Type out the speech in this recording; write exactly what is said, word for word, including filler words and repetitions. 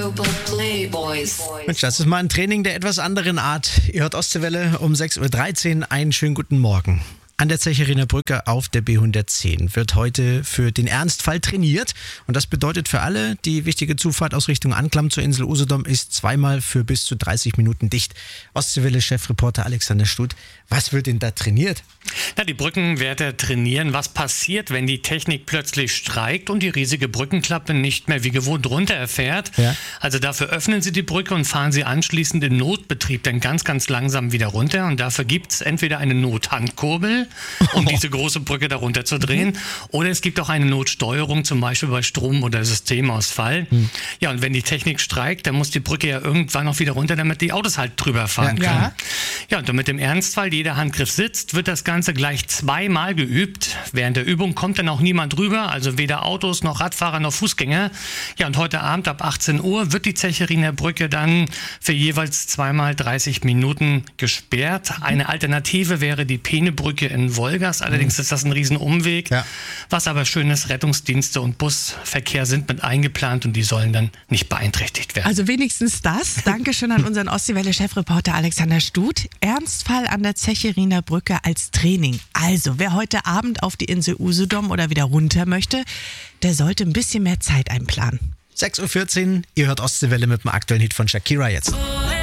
Global Playboys. Mensch, das ist mal ein Training der etwas anderen Art. Ihr hört Ostseewelle um sechs Uhr dreizehn. Einen schönen guten Morgen. An der Zecherinner Brücke auf der B hundertzehn wird heute für den Ernstfall trainiert. Und das bedeutet für alle, die wichtige Zufahrt aus Richtung Anklam zur Insel Usedom ist zweimal für bis zu dreißig Minuten dicht. Ostseewelle-Chefreporter Alexander Stut, was wird denn da trainiert? Na, die Brückenwärter trainieren, was passiert, wenn die Technik plötzlich streikt und die riesige Brückenklappe nicht mehr wie gewohnt runterfährt. Ja. Also dafür öffnen sie die Brücke und fahren sie anschließend im Notbetrieb dann ganz, ganz langsam wieder runter. Und dafür gibt es entweder eine Nothandkurbel, um oh. diese große Brücke darunter zu drehen, mhm. oder es gibt auch eine Notsteuerung, zum Beispiel bei Strom- oder Systemausfall. Mhm. Ja, und wenn die Technik streikt, dann muss die Brücke ja irgendwann auch wieder runter, damit die Autos halt drüber fahren ja. können. Ja. ja, und damit im Ernstfall jeder Handgriff sitzt, wird das Ganze gleich zweimal geübt. Während der Übung kommt dann auch niemand drüber, also weder Autos noch Radfahrer noch Fußgänger. Ja, und heute Abend ab achtzehn Uhr wird die Zecherinner Brücke dann für jeweils zweimal dreißig Minuten gesperrt. Eine Alternative wäre die Peenebrücke in Wolgast. Allerdings mhm. ist das ein Riesenumweg. Ja. Was aber schön ist, Rettungsdienste und Busverkehr sind mit eingeplant und die sollen dann nicht beeinträchtigt werden. Also wenigstens das. Dankeschön an unseren Ostseewelle-Chefreporter Alexander Stut. Ernstfall an der Zecherinner Brücke als Training. Also, wer heute Abend auf die Insel Usedom oder wieder runter möchte, der sollte ein bisschen mehr Zeit einplanen. sechs Uhr vierzehn, ihr hört Ostseewelle mit dem aktuellen Hit von Shakira jetzt.